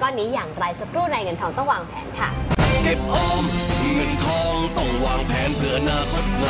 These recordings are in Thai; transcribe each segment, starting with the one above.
ก้อนนี้อย่างไรสักครู่ในเงินทองต้องวางแผนค่ะเก็บออมเงินทองต้องวางแผนเพื่ออนาคตไกล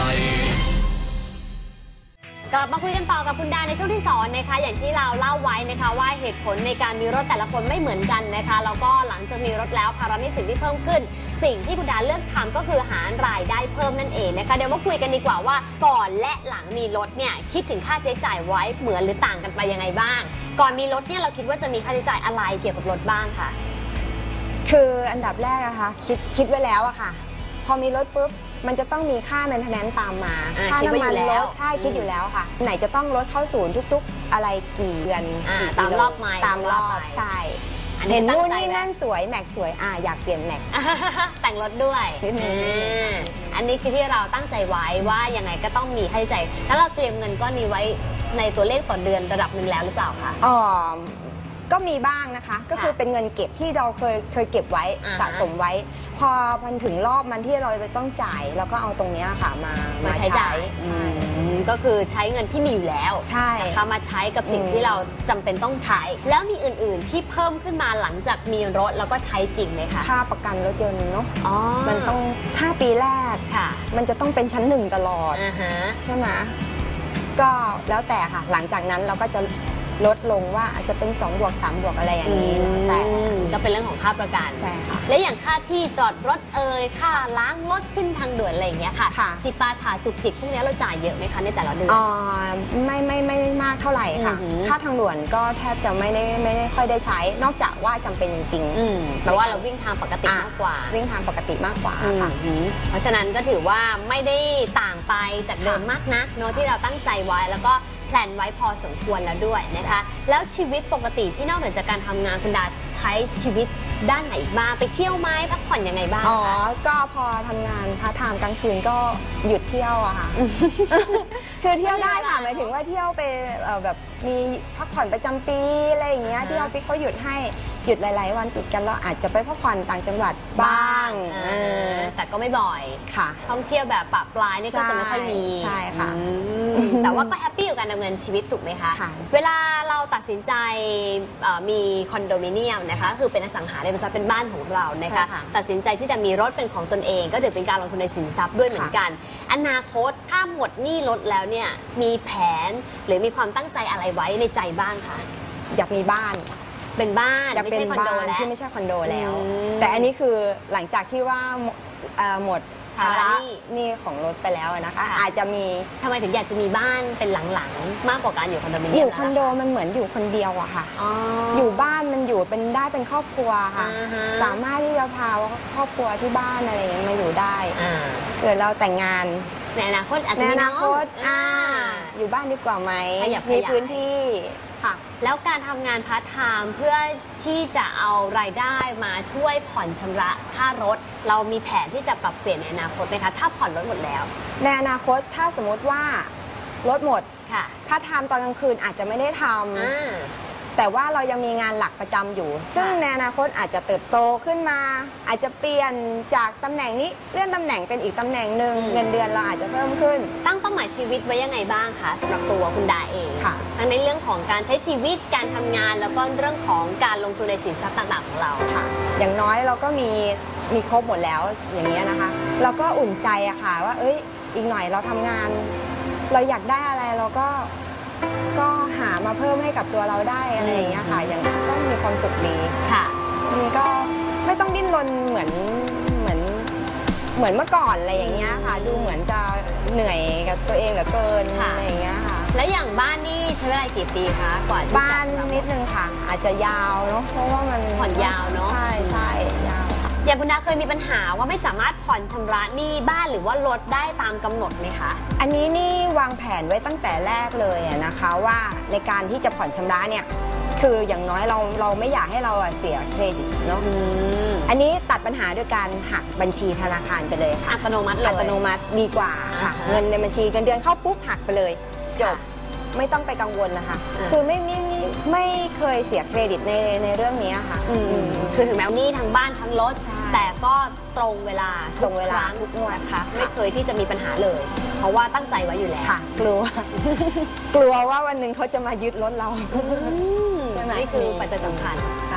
กลับมาคุยกันต่อกับคุณดาในช่วงที่2นะคะอย่างที่เราเล่าไว้นะคะว่าเหตุผลในการมีรถแต่ละคนไม่เหมือนกันนะคะแล้วก็หลังจากมีรถแล้วภาระหนี้สินที่เพิ่มขึ้นสิ่งที่คุณดาเลือกทำก็คือหารายได้เพิ่มนั่นเองนะคะเดี๋ยวมาคุยกันดีกว่าว่าก่อนและหลังมีรถเนี่ยคิดถึงค่าใช้จ่ายไว้เหมือนหรือต่างกันไปยังไงบ้างก่อนมีรถเนี่ยเราคิดว่าจะมีค่าใช้จ่ายอะไรเกี่ยวกับรถบ้างค่ะคืออันดับแรกนะคะคิดไว้แล้วอะค่ะพอมีรถปุ๊บมันจะต้องมีค่า maintenance ตามมาค่าน้ำมันรถใช่คิดอยู่แล้วค่ะไหนจะต้องรถเข้าศูนย์ทุกๆอะไรกี่เดือนตามรอบไมล์ตามรอบใช่เห็นนู่นนี่นั่นสวยแม็กสวยอยากเปลี่ยนแม็กแต่งรถด้วยอันนี้คือที่เราตั้งใจไว้ว่ายังไงก็ต้องมีค่าใช้จ่ายแล้วเราเตรียมเงินก้อนนี้ไว้ในตัวเลขต่อเดือนระดับหนึ่งแล้วหรือเปล่าคะก็มีบ้างนะคะก็คือเป็นเงินเก็บที่เราเคยเก็บไว้สะสมไว้พอมันถึงรอบมันที่เราจะต้องจ่ายเราก็เอาตรงนี้ค่ะมาใช้จ่ายใช่ก็คือใช้เงินที่มีอยู่แล้วใช่นะคะมาใช้กับสิ่งที่เราจำเป็นต้องใช้แล้วมีอื่นๆที่เพิ่มขึ้นมาหลังจากมีรถแล้วก็ใช้จริงไหมคะค่าประกันรถยนต์เนาะมันต้อง5 ปีแรกมันจะต้องเป็นชั้น1ตลอดใช่ไหมก็แล้วแต่ค่ะหลังจากนั้นเราก็จะลดลงว่าอาจจะเป็น2 บวก 3 บวกอะไรอย่างนี้แต่ก็เป็นเรื่องของค่าประกันใช่ค่ะและอย่างค่าที่จอดรถค่าล้างรถขึ้นทางด่วนอะไรอย่างเงี้ยค่ะจิปาถาจุกจิกพวกนี้เราจ่ายเยอะไหมคะในแต่ละเดือนไม่มากเท่าไหร่ค่ะค่าทางด่วนก็แทบจะไม่ได้ค่อยได้ใช้นอกจากว่าจำเป็นจริงๆแต่ว่าเราวิ่งทางปกติมากกว่าวิ่งทางปกติมากกว่าค่ะเพราะฉะนั้นก็ถือว่าไม่ได้ต่างไปจากเดิมมากนะโน้ตที่เราตั้งใจไว้แล้วก็แพลนไว้พอสมควรแล้วด้วยนะคะแล้วชีวิตปกติที่นอกเหนือจากการทำงานคุณดาใช้ชีวิตด้านไหนบ้างไปเที่ยวไหมพักผ่อนยังไงบ้างก็พอทำงานพาร์ทไทม์กลางคืนก็หยุดเที่ยวอะค่ะคือเที่ยวได้ค่ะหมายถึงว่าเที่ยวไปแบบมีพักผ่อนประจำปีอะไรอย่างเงี้ยที่ออฟฟิศเขาหยุดให้หยุดหลายๆวันติดกันเราอาจจะไปพักผ่อนต่างจังหวัดบ้างแต่ก็ไม่บ่อยค่ะท่องเที่ยวแบบปะปลายนี่ก็จะไม่ค่อยมีใช่ค่ะแต่ว่าก็แฮปปี้กับการดำเนินชีวิตถูกไหมคะเวลาเราตัดสินใจมีคอนโดมิเนียมนะคะคือเป็นอสังหาริมทรัพย์เป็นบ้านของเรานะคะตัดสินใจที่จะมีรถเป็นของตนเองก็ถือเป็นการลงทุนในสินทรัพย์ด้วยเหมือนกันอนาคตถ้าหมดหนี้รถแล้วเนี่ยมีแผนหรือมีความตั้งใจอะไรไว้ในใจบ้างคะอยากมีบ้านเป็นบ้านจะเป็นบ้านที่ไม่ใช่คอนโดแล้วแต่อันนี้คือหลังจากที่ว่าหมดภาระหนี้ของรถไปแล้วนะคะอาจจะมีทำไมถึงอยากจะมีบ้านเป็นหลังๆมากกว่าการอยู่คอนโดมิเนียมอยู่คอนโดมันเหมือนอยู่คนเดียวอะค่ะอยู่บ้านมันอยู่เป็นได้เป็นครอบครัวค่ะสามารถที่จะพาครอบครัวที่บ้านอะไรอย่างเงี้ยมาอยู่ได้เกิดเราแต่งงานในอนาคตอาจจะในอนาคตอยู่บ้านดีกว่าไหมมีพื้นที่ค่ะแล้วการทำงานพาร์ทไทม์เพื่อที่จะเอารายได้มาช่วยผ่อนชำระค่ารถเรามีแผนที่จะปรับเปลี่ยนในอนาคตไหมคะถ้าผ่อนรถหมดแล้วในอนาคตถ้าสมมติว่ารถหมดพาร์ทไทม์ตอนกลางคืนอาจจะไม่ได้ทำแต่ว่าเรายังมีงานหลักประจำอยู่ซึ่งในอนาคตอาจจะเติบโตขึ้นมาอาจจะเปลี่ยนจากตำแหน่งนี้เลื่อนตำแหน่งเป็นอีกตำแหน่งหนึ่งเงินเดือนเราอาจจะเพิ่มขึ้นตั้งเป้าหมายชีวิตไว้ยังไงบ้างคะสำหรับตัวคุณดาเองทั้งในเรื่องของการใช้ชีวิตการทำงานแล้วก็เรื่องของการลงทุนในสินทรัพย์ต่างๆของเราค่ะอย่างน้อยเราก็มีครบหมดแล้วอย่างนี้นะคะเราก็อุ่นใจอะค่ะว่าอีกหน่อยเราทำงานเราอยากได้อะไรเราก็หามาเพิ่มให้กับตัวเราได้อะไรอย่างเงี้ยค่ะอย่างก็มีความสุขดีค่ะมันก็ไม่ต้องดิ้นรนเหมือนเมื่อก่อนอะไรอย่างเงี้ยค่ะดูเหมือนจะเหนื่อยกับตัวเองเหลือเกินอะไรอย่างเงี้ยค่ะแล้วอย่างบ้านนี่ใช้เวลากี่ปีคะกว่าบ้านนิดนึงค่ะอาจจะยาวเนาะเพราะว่ามันผ่อนยาวเนาะใช่ยาวค่ะอย่างคุณดาเคยมีปัญหาว่าไม่สามารถผ่อนชำระหนี้บ้านหรือว่ารถได้ตามกำหนดไหมคะอันนี้นี่วางแผนไว้ตั้งแต่แรกเลยนะคะว่าในการที่จะผ่อนชำระเนี่ยคืออย่างน้อยเราไม่อยากให้เราเสียเครดิตเนาะอันนี้ตัดปัญหาด้วยการหักบัญชีธนาคารไปเลยค่ะอัตโนมัติเลยอัตโนมัติดีกว่าค่ะเงินในบัญชีเงินเดือนเข้าปุ๊บหักไปเลยจบไม่ต้องไปกังวลนะคะคือไม่เคยเสียเครดิตในเรื่องนี้ค่ะคือถึงแม้ว่านี่ทั้งบ้านทั้งรถแต่ก็ตรงเวลาทุกงวดนะคะไม่เคยที่จะมีปัญหาเลยเพราะว่าตั้งใจไว้อยู่แล้วค่ะกลัวว่าวันหนึ่งเขาจะมายึดรถเราใช่ไหมนี่คือปัจจัยสำคัญค่ะ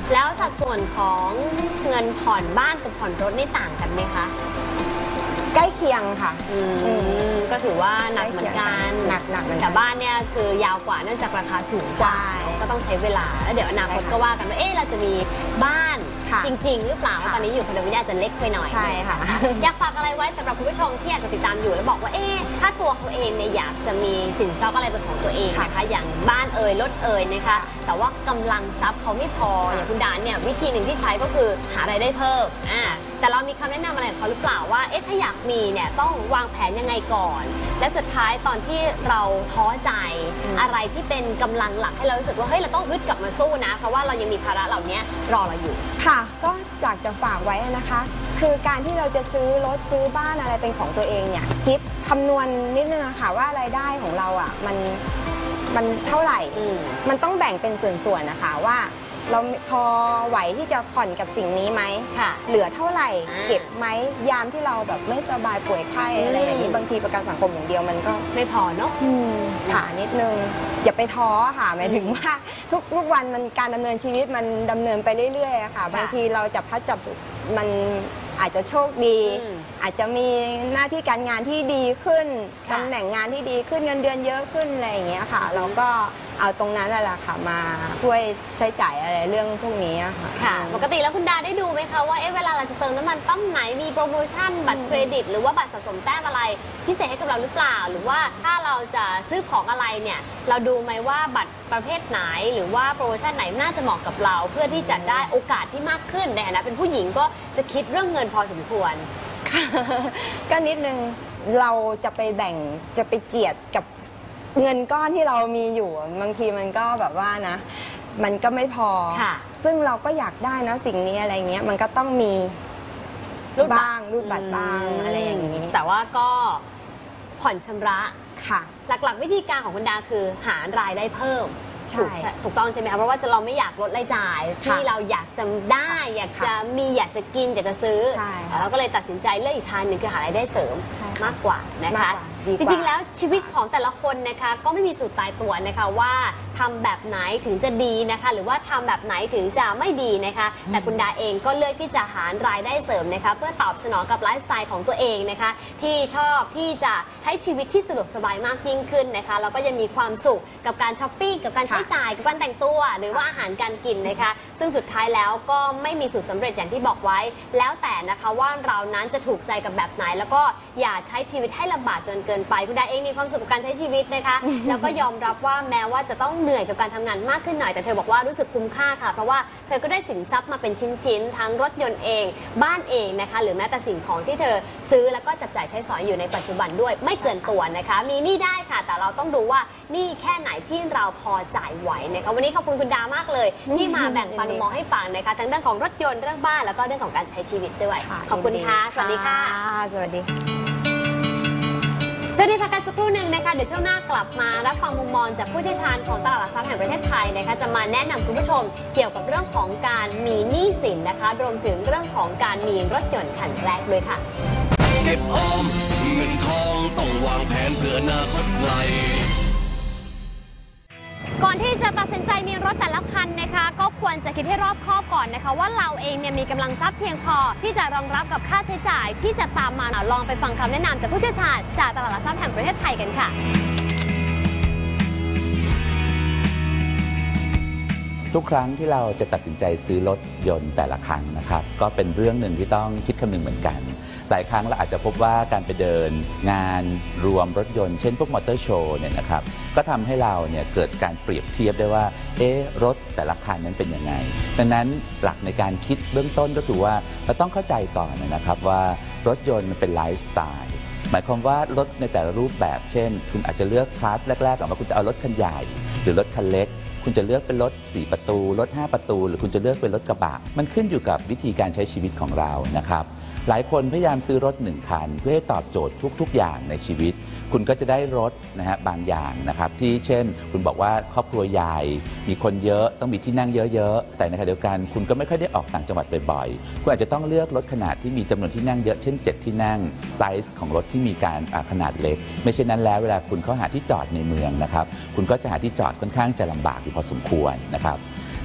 แล้วสัดส่วนของเงินผ่อนบ้านกับผ่อนรถนี่ต่างกันไหมคะใกล้เคียงค่ะก็ถือว่าหนักเหมือนกันหนักเหมือนกันแต่บ้านเนี่ยคือยาวกว่าเนื่องจากราคาสูงกว่าก็ต้องใช้เวลาแล้วเดี๋ยวอนาคตก็ว่ากันว่าเราจะมีบ้านจริงๆหรือเปล่าเพราะตอนนี้อยู่คอนโดมิเนียมจะเล็กไปหน่อยใช่ค่ะอยากฝากอะไรไว้สำหรับคุณผู้ชมที่อยากจะติดตามอยู่แล้วบอกว่าถ้าตัวเขาเองเนี่ยอยากจะมีสินทรัพย์อะไรเป็นของตัวเองนะคะอย่างบ้านรถนะคะแต่ว่ากำลังทรัพย์เขาไม่พออย่างคุณดานเนี่ยวิธีหนึ่งที่ใช้ก็คือหารายได้เพิ่มแต่เรามีคำแนะนำอะไรของเขาหรือเปล่าว่าถ้าอยากมีเนี่ยต้องวางแผนยังไงก่อนและสุดท้ายตอนที่เราท้อใจอะไรที่เป็นกำลังหลักให้เรารู้สึกว่าเฮ้ยเราต้องฮึดกลับมาสู้นะเพราะว่าเรายังมีภาระเหล่านี้รอเราอยู่ค่ะก็อยากจะฝากไว้นะคะคือการที่เราจะซื้อรถซื้อบ้านอะไรเป็นของตัวเองเนี่ยคิดคำนวณนิดนึงค่ะว่ารายได้ของเรามันเท่าไหร่มันต้องแบ่งเป็นส่วนๆนะคะว่าเราพอไหวที่จะผ่อนกับสิ่งนี้ไหมเหลือเท่าไหร่เก็บไหมยามที่เราแบบไม่สบายป่วยไข้อะไรอย่างนี้บางทีประกันสังคมอย่างเดียวมันก็ไม่พอเนาะค่ะนิดนึงอย่าไปท้อค่ะหมายถึงว่าทุกวันมันการดำเนินชีวิตมันดำเนินไปเรื่อยๆค่ะบางทีเราจะพัดจับมันอาจจะโชคดีอาจจะมีหน้าที่การงานที่ดีขึ้นตำแหน่งงานที่ดีขึ้นเงินเดือนเยอะขึ้นอะไรอย่างเงี้ยค่ะเราก็เอาตรงนั้นแหละค่ะมาช่วยใช้จ่ายอะไรเรื่องพวกนี้ค่ะปกติแล้วคุณดาได้ดูไหมคะว่าเวลาเราจะเติมน้ำมันปั๊มไหนมีโปรโมชั่นบัตรเครดิตหรือว่าบัตรสะสมแต้มอะไรพิเศษให้กับเราหรือเปล่าหรือว่าถ้าเราจะซื้อของอะไรเนี่ยเราดูไหมว่าบัตรประเภทไหนหรือว่าโปรโมชั่นไหนน่าจะเหมาะกับเราเพื่อที่จะได้โอกาสที่มากขึ้นในฐานะเป็นผู้หญิงก็จะคิดเรื่องเงินพอสมควรก็นิดนึงเราจะไปแบ่งจะไปเจียดกับเงินก้อนที่เรามีอยู่บางทีมันก็แบบว่านะมันก็ไม่พอซึ่งเราก็อยากได้นะสิ่งนี้อะไรเงี้ยมันก็ต้องมีบ้างรูดบัตรบ้างอะไรอย่างนี้แต่ว่าก็ผ่อนชำระค่ะหลักๆวิธีการของคุณดาคือหารายได้เพิ่มถูกต้องใช่ไหมคะเพราะว่าเราไม่อยากลดรายจ่ายที่เราอยากจะได้อยากจะมีอยากจะกินอยากจะซื้อเราก็เลยตัดสินใจเลือกอีกทางหนึ่งคือหารายได้เสริมมากกว่านะคะจริงๆแล้วชีวิตของแต่ละคนนะคะก็ไม่มีสูตรตายตัวนะคะว่าทำแบบไหนถึงจะดีนะคะหรือว่าทำแบบไหนถึงจะไม่ดีนะคะแต่คุณดาเองก็เลือกที่จะหารายได้เสริมนะคะเพื่อตอบสนองกับไลฟ์สไตล์ของตัวเองนะคะที่ชอบที่จะใช้ชีวิตที่สะดวกสบายมากยิ่งขึ้นนะคะแล้วก็ยังมีความสุขกับการช้อปปิ้งกับการใช้จ่ายกับการแต่งตัวหรือว่าอาหารการกินนะคะซึ่งสุดท้ายแล้วก็ไม่มีสูตรสำเร็จอย่างที่บอกไว้แล้วแต่นะคะว่าเรานั้นจะถูกใจกับแบบไหนแล้วก็อย่าใช้ชีวิตให้ลำบากจนเกินไปคุณดาเองมีความสุขกับการใช้ชีวิตนะคะแล้วก็ยอมรับว่าแม้ว่าจะต้องเหนื่อยกับการทำงานมากขึ้นหน่อยแต่เธอบอกว่ารู้สึกคุ้มค่าค่ะเพราะว่าเธอก็ได้สินทรัพย์มาเป็นชิ้นๆทั้งรถยนต์เองบ้านเองนะคะหรือแม้แต่สิ่งของที่เธอซื้อแล้วก็จับจ่ายใช้สอยอยู่ในปัจจุบันด้วยไม่เกินตัวนะคะมีหนี้ได้ค่ะแต่เราต้องดูว่าหนี้แค่ไหนที่เราพอจ่ายไหวนะคะวันนี้ขอบคุณคุณดามากเลยที่มาแบ่งปันมุมมองให้ฟังนะคะทั้งเรื่องของรถยนต์เรื่องบ้านแล้วก็เรื่องของการใช้ชีวิตด้วยขอบคุณค่ะสวัสดีค่ะสวัสดีช่วงนี้พักกันสักครู่หนึ่งนะคะเดี๋ยวช่วงหน้ากลับมารับฟังมุมมองจากผู้เชี่ยวชาญของตลาดหลักทรัพย์แห่งประเทศไทยนะคะจะมาแนะนำคุณผู้ชมเกี่ยวกับเรื่องของการมีหนี้สินนะคะรวมถึงเรื่องของการมีรถยนต์คันแรกด้วยค่ะเก็บออมเงินทองต้องวางแผนเพื่ออนาคตไกลก่อนที่จะตัดสินใจมีรถแต่ละคันนะคะก็ควรจะคิดให้รอบคอบก่อนนะคะว่าเราเองเนี่ยมีกำลังทรัพย์เพียงพอที่จะรองรับกับค่าใช้จ่ายที่จะตามมาลองไปฟังคำแนะนำจากผู้เชี่ยวชาญจากตลาดหลักทรัพย์แห่งประเทศไทยกันค่ะทุกครั้งที่เราจะตัดสินใจซื้อรถยนต์แต่ละครั้งนะครับก็เป็นเรื่องหนึ่งที่ต้องคิดคำนึงเหมือนกันหลายครั้งเราอาจจะพบว่าการไปเดินงานรวมรถยนต์เช่นพวกมอเตอร์โชว์เนี่ยนะครับก็ทำให้เราเนี่ยเกิดการเปรียบเทียบได้ว่ารถแต่ละคันนั้นเป็นยังไงดังนั้นหลักในการคิดเบื้องต้นก็คือว่าเราต้องเข้าใจก่อนนะครับว่ารถยนต์มันเป็นไลฟ์สไตล์หมายความว่ารถในแต่ละรูปแบบเช่นคุณอาจจะเลือกคลาสแรกๆว่าคุณจะเอารถคันใหญ่หรือรถคันเล็กคุณจะเลือกเป็นรถ4ประตูรถ5ประตูหรือคุณจะเลือกเป็นรถกระบะมันขึ้นอยู่กับวิธีการใช้ชีวิตของเรานะครับหลายคนพยายามซื้อรถ1คันเพื่อให้ตอบโจทย์ทุกๆอย่างในชีวิตคุณก็จะได้รถนะฮะบางอย่างนะครับที่เช่นคุณบอกว่าครอบครัวใหญ่มีคนเยอะต้องมีที่นั่งเยอะๆแต่ในขณะเดียวกันคุณก็ไม่ค่อยได้ออกต่างจังหวัดบ่อยๆคุณอาจจะต้องเลือกรถขนาดที่มีจำนวนที่นั่งเยอะเช่น7ที่นั่งไซส์ของรถที่มีการขนาดเล็กไม่เช่นนั้นแล้วเวลาคุณเข้าหาที่จอดในเมืองนะครับคุณก็จะหาที่จอดค่อนข้างจะลำบากอยู่พอสมควรนะครับ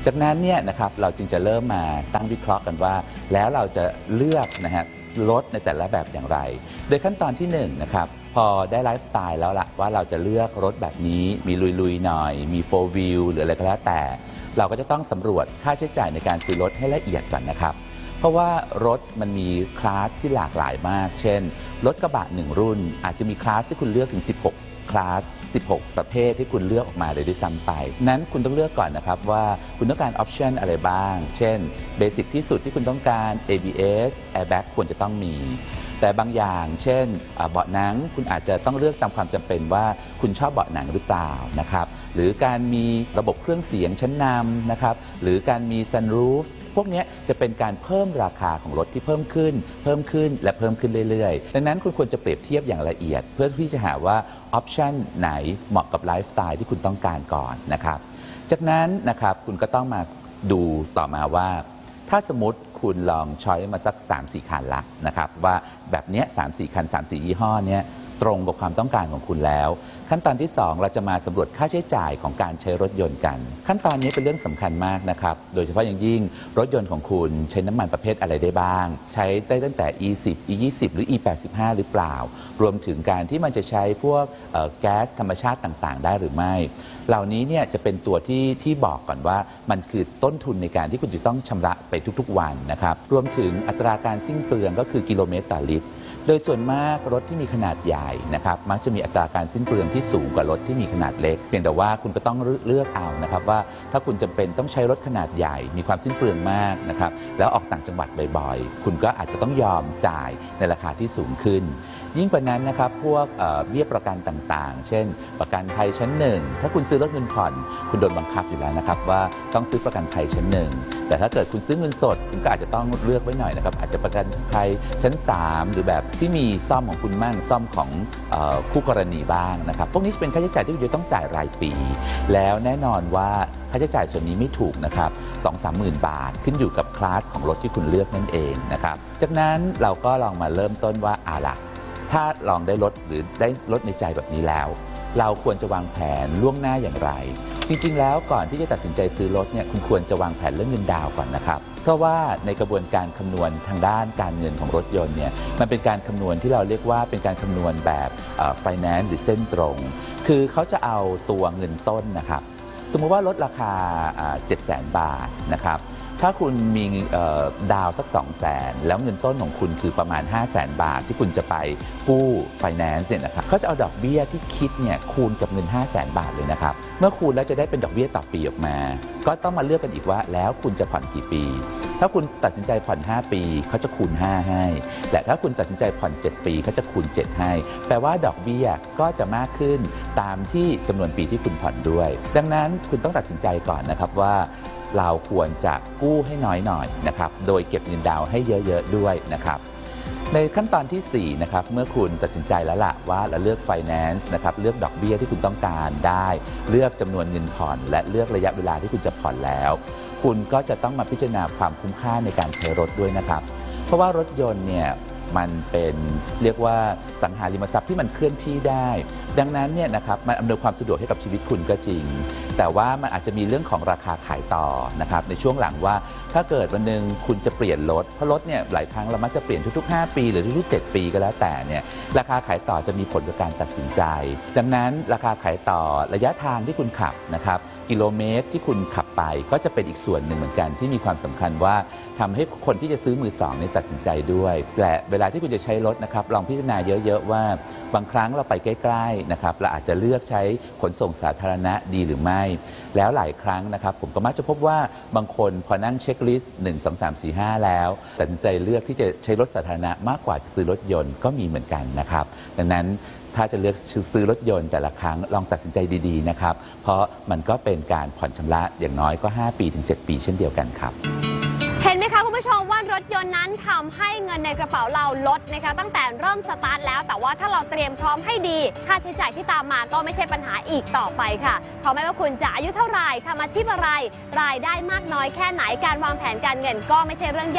จากนั้นเนี่ยนะครับเราจึงจะเริ่มมาตั้งวิเคราะห์กันว่าแล้วเราจะเลือกนะฮะรถในแต่ละแบบอย่างไรโดยขั้นตอนที่1นะครับพอได้ไลฟ์สไตล์แล้วล่ะว่าเราจะเลือกรถแบบนี้มีลุยๆหน่อยมี4 wheel หรืออะไรก็แล้วแต่เราก็จะต้องสำรวจค่าใช้จ่ายในการซื้อรถให้ละเอียดก่อนนะครับเพราะว่ารถมันมีคลาสที่หลากหลายมากเช่นรถกระบะ1รุ่นอาจจะมีคลาสที่คุณเลือกถึง16คลาส16 ประเภทที่คุณเลือกออกมาเลยด้วยซ้ำไปนั้นคุณต้องเลือกก่อนนะครับว่าคุณต้องการออปชันอะไรบ้างเช่นเบสิกที่สุดที่คุณต้องการ ABS Airbag ควรจะต้องมีแต่บางอย่างเช่นเบาะหนังคุณอาจจะต้องเลือกตามความจำเป็นว่าคุณชอบเบาะหนังหรือเปล่านะครับหรือการมีระบบเครื่องเสียงชั้นนำนะครับหรือการมี sunroof พวกนี้จะเป็นการเพิ่มราคาของรถที่เพิ่มขึ้นและเพิ่มขึ้นเรื่อยๆดังนั้นคุณควรจะเปรียบเทียบอย่างละเอียดเพื่อที่จะหาว่าออปชันไหนเหมาะกับไลฟ์สไตล์ที่คุณต้องการก่อนนะครับจากนั้นนะครับคุณก็ต้องมาดูต่อมาว่าถ้าสมมติคุณลองช้อยมาสัก 3-4 คันละนะครับว่าแบบนี้ 3-4 คัน 3-4 ยี่ห้อนี้ตรงกับความต้องการของคุณแล้วขั้นตอนที่2เราจะมาสำรวจค่าใช้จ่ายของการใช้รถยนต์กันขั้นตอนนี้เป็นเรื่องสำคัญมากนะครับโดยเฉพาะอย่างยิ่งรถยนต์ของคุณใช้น้ำมันประเภทอะไรได้บ้างใช้ได้ตั้งแต่ E10 E20 หรือ E85 หรือเปล่ารวมถึงการที่มันจะใช้พวกแก๊สธรรมชาติต่างๆได้หรือไม่เหล่านี้เนี่ยจะเป็นตัวที่บอกก่อนว่ามันคือต้นทุนในการที่คุณจะต้องชำระไปทุกๆวันนะครับรวมถึงอัตราการสิ้นเปลืองก็คือกิโลเมตรต่อลิตรโดยส่วนมากรถที่มีขนาดใหญ่นะครับมักจะมีอัตราการสิ้นเปลืองที่สูงกว่ารถที่มีขนาดเล็กเพียงแต่ว่าคุณก็ต้องเลือกเอานะครับว่าถ้าคุณจำเป็นต้องใช้รถขนาดใหญ่มีความสิ้นเปลืองมากนะครับแล้วออกต่างจังหวัดบ่อยๆคุณก็อาจจะต้องยอมจ่ายในราคาที่สูงขึ้นยิ่งกว่านั้นนะครับพวกเบี้ยประกันต่างๆเช่นประกันภัยชั้น1ถ้าคุณซื้อรถเงินผ่อนคุณโดนบังคับอยู่แล้วนะครับว่าต้องซื้อประกันภัยชั้น1แต่ถ้าเกิดคุณซื้อเงินสดคุณก็อาจจะต้องเลือกไว้หน่อยนะครับอาจจะประกันภัยชั้น3หรือแบบที่มีซ่อมของคุณมั่งซ่อมของคู่กรณีบ้างนะครับพวกนี้เป็นค่าใช้จ่ายที่คุณจะต้องจ่ายรายปีแล้วแน่นอนว่าค่าใช้จ่ายส่วนนี้ไม่ถูกนะครับ 2-3 หมื่นบาทขึ้นอยู่กับคลาสของรถที่คุณเลือกนั่นเองนะครับจากนั้นเราก็ลองมาเริ่มต้นว่าล่ะถ้าลองได้รถหรือได้รถในใจแบบนี้แล้วเราควรจะวางแผนล่วงหน้าอย่างไรจริงๆแล้วก่อนที่จะตัดสินใจซื้อรถเนี่ยคุณควรจะวางแผนเรื่องเงินดาวน์ก่อนนะครับเพราะว่าในกระบวนการคำนวณทางด้านการเงินของรถยนต์เนี่ยมันเป็นการคำนวณที่เราเรียกว่าเป็นการคำนวณแบบfinance หรือเส้นตรงคือเขาจะเอาตัวเงินต้นนะครับสมมติว่าลดราคา 700,000 บาทนะครับถ้าคุณมีดาวสัก 200,000 แล้วเงินต้นของคุณคือประมาณ 500,000 บาทที่คุณจะไปกู้ไฟแนนซ์เนี่ยนะครับเขาจะเอาดอกเบี้ยที่คิดเนี่ยคูณกับเงิน 500,000 บาทเลยนะครับเมื่อคูณแล้วจะได้เป็นดอกเบี้ยต่อปีออกมาก็ต้องมาเลือกกันอีกว่าแล้วคุณจะผ่อนกี่ปีถ้าคุณตัดสินใจผ่อน5ปีเขาจะคูณ5ให้แต่ถ้าคุณตัดสินใจผ่อน7ปีเขาจะคูณ7ให้แปลว่าดอกเบี้ยก็จะมากขึ้นตามที่จำนวนปีที่คุณผ่อนด้วยดังนั้นคุณต้องตัดสินใจก่อนนะครับว่าเราควรจะกู้ให้น้อยหน่อยนะครับโดยเก็บเงินดาวน์ให้เยอะๆด้วยนะครับในขั้นตอนที่4นะครับเมื่อคุณตัดสินใจแล้วล่ะว่าเราเลือก Finance นะครับเลือกดอกเบี้ยที่คุณต้องการได้เลือกจำนวนเงินผ่อนและเลือกระยะเวลาที่คุณจะผ่อนแล้วคุณก็จะต้องมาพิจารณาความคุ้มค่าในการใช้รถด้วยนะครับเพราะว่ารถยนต์เนี่ยมันเป็นเรียกว่าสังหาริมทรัพย์ที่มันเคลื่อนที่ได้ดังนั้นเนี่ยนะครับมันอำนวยความสะดวกให้กับชีวิตคุณก็จริงแต่ว่ามันอาจจะมีเรื่องของราคาขายต่อนะครับในช่วงหลังว่าถ้าเกิดวันนึงคุณจะเปลี่ยนรถเพราะรถเนี่ยหลายครั้งเรามักจะเปลี่ยนทุกๆ5ปีหรือทุกๆ7ปีก็แล้วแต่เนี่ยราคาขายต่อจะมีผลกับการตัดสินใจดังนั้นราคาขายต่อระยะทางที่คุณขับนะครับกิโลเมตรที่คุณขับไปก็จะเป็นอีกส่วนหนึ่งเหมือนกันที่มีความสำคัญว่าทำให้คนที่จะซื้อมือสองนี่ตัดสินใจด้วยแต่เวลาที่คุณจะใช้รถนะครับลองพิจารณาเยอะๆว่าบางครั้งเราไปใกล้ๆนะครับเราอาจจะเลือกใช้ขนส่งสาธารณะดีหรือไม่แล้วหลายครั้งนะครับผมก็มักจะพบว่าบางคนพอนั่งเช็คลิสต์1 2 3 4 5แล้วตัดสินใจเลือกที่จะใช้รถสาธารณะมากกว่าจะซื้อรถยนต์ก็มีเหมือนกันนะครับดังนั้นถ้าจะเลือกซื้อรถยนต์แต่ละครั้งลองตัดสินใจดีๆนะครับเพราะมันก็เป็นการผ่อนชำระอย่างน้อยก็5ปีถึง7ปีเช่นเดียวกันครับเห็นไหมคะคุณผู้ชมว่ารถยนต์นั้นทำให้เงินในกระเป๋าเราลดนะคะตั้งแต่เริ่มสตาร์ทแล้วแต่ว่าถ้าเราเตรียมพร้อมให้ดีค่าใช้จ่ายที่ตามมาก็ไม่ใช่ปัญหาอีกต่อไปค่ะเพราะไม่ว่าคุณจะอายุเท่าไหร่ทำอาชีพอะไรรายได้มากน้อยแค่ไหนการวางแผนการเงินก็ไม่ใช่เรื่องยาก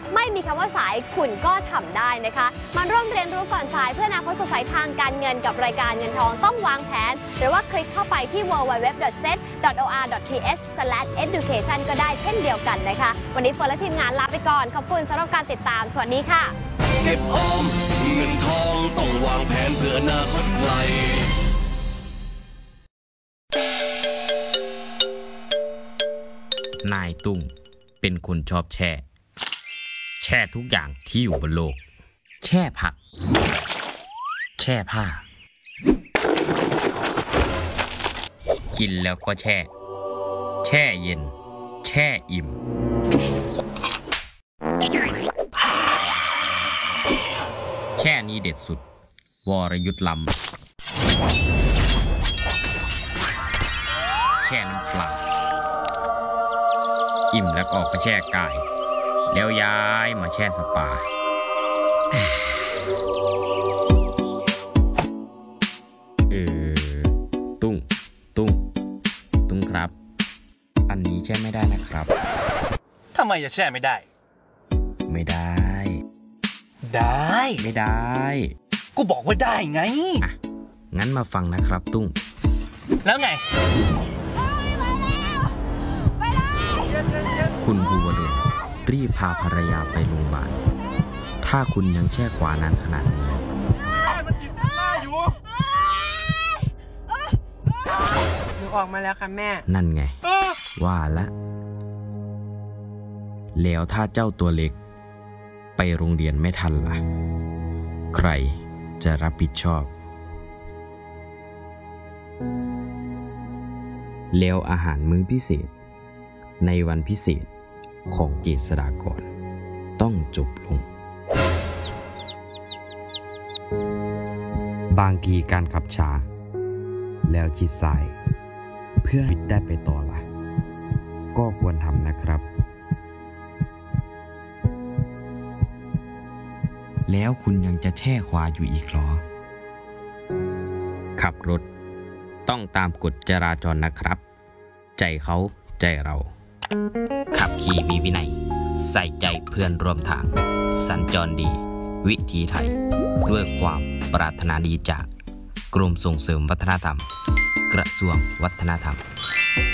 ไม่มีคำว่าสายคุณก็ทำได้นะคะมาร่วมเรียนรู้ก่อนสายเพื่ออนาคตสดใสทางการเงินกับรายการเงินทองต้องวางแผนหรือว่าคลิกเข้าไปที่ www.set.or.th/education ก็ได้เช่นเดียวกันนะคะวันนี้เฟิร์นและทีมงานลาไปก่อนขอบคุณสำหรับการติดตามสวัสดีค่ะเก็บออมเงินทองต้องวางแผนเพื่ออนาคตไกลนายตุ้งเป็นคนชอบแช่ทุกอย่างที่อยู่บนโลกแช่ผักแช่ผ้ากินแล้วก็แช่เย็นแช่อิ่มแช่นี้เด็ดสุดวรยุทธ์ล้ำแช่น้ำปลาอิ่มแล้วก็ออกไปแช่กายแล้วย้ายมาแช่สปาตุ้งครับอันนี้แช่ไม่ได้นะครับทำไมจะแช่ไม่ได้ไม่ได้ไม่ได้กูบอกว่าได้ไงอ่ะงั้นมาฟังนะครับตุ้งแล้วไงคุณภูวดลรีบพาภรรยาไปโรงพยาบาลถ้าคุณยังแช่ขวานานขนาดนี้หนูออกมาแล้วค่ะแม่นั่นไงว่าละแล้วถ้าเจ้าตัวเล็กไปโรงเรียนไม่ทันล่ะใครจะรับผิดชอบแล้วอาหารมื้อพิเศษในวันพิเศษของเจษฎากรต้องจบลงบางทีการขับช้าแล้วชิดซ้ายเพื่อให้ได้ไปต่อล่ะก็ควรทำนะครับแล้วคุณยังจะแช่ขวาอยู่อีกหรอขับรถต้องตามกฎจราจรนะครับใจเขาใจเราขับขี่มีวินัยใส่ใจเพื่อนร่วมทางสัญจรดีวิถีไทยด้วยความปรารถนาดีจากกรมส่งเสริมวัฒนธรรมกระทรวงวัฒนธรรม